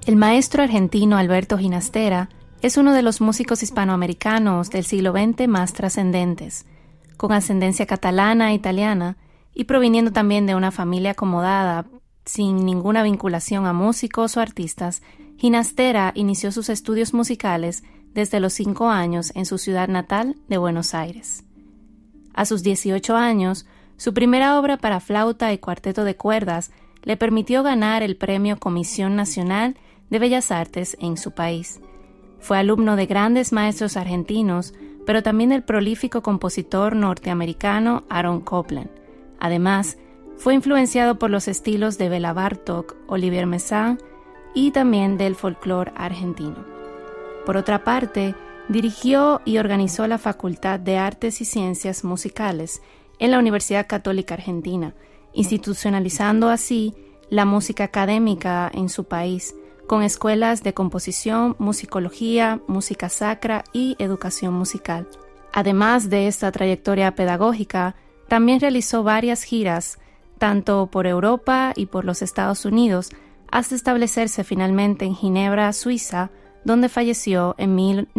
El maestro argentino Alberto Ginastera es uno de los músicos hispanoamericanos del siglo XX más trascendentes, con ascendencia catalana e italiana y proviniendo también de una familia acomodada, sin ninguna vinculación a músicos o artistas. Ginastera inició sus estudios musicales desde los 5 años en su ciudad natal de Buenos Aires. A sus 18 años, su primera obra para flauta y cuarteto de cuerdas le permitió ganar el premio Comisión Nacional de Bellas Artes en su país. Fue alumno de grandes maestros argentinos, pero también del prolífico compositor norteamericano Aaron Copland. Además, fue influenciado por los estilos de Béla Bartók, Olivier Messiaen y también del folclore argentino. Por otra parte, dirigió y organizó la Facultad de Artes y Ciencias Musicales en la Universidad Católica Argentina, institucionalizando así la música académica en su país, con escuelas de composición, musicología, música sacra y educación musical. Además de esta trayectoria pedagógica, también realizó varias giras, tanto por Europa y por los Estados Unidos, hasta establecerse finalmente en Ginebra, Suiza, donde falleció en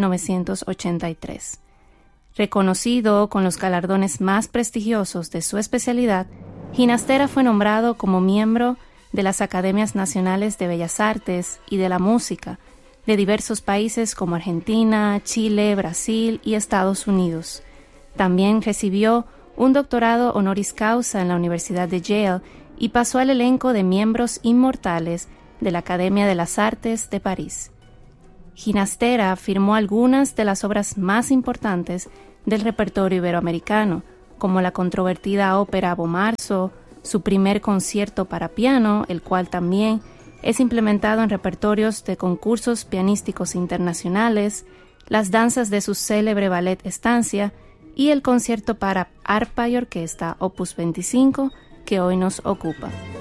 1983. Reconocido con los galardones más prestigiosos de su especialidad, Ginastera fue nombrado como miembro de las Academias Nacionales de Bellas Artes y de la Música de diversos países como Argentina, Chile, Brasil y Estados Unidos. También recibió un doctorado honoris causa en la Universidad de Yale y pasó al elenco de miembros inmortales de la Academia de las Artes de París. Ginastera firmó algunas de las obras más importantes del repertorio iberoamericano, como la controvertida ópera Bomarzo, su primer concierto para piano, el cual también es implementado en repertorios de concursos pianísticos internacionales, las danzas de su célebre ballet Estancia y el concierto para arpa y orquesta Opus 25, que hoy nos ocupa.